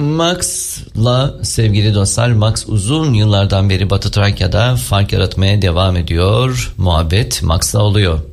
Max'la sevgili dostlar, Max uzun yıllardan beri Batı Trakya'da fark yaratmaya devam ediyor. Muhabbet Max'la oluyor.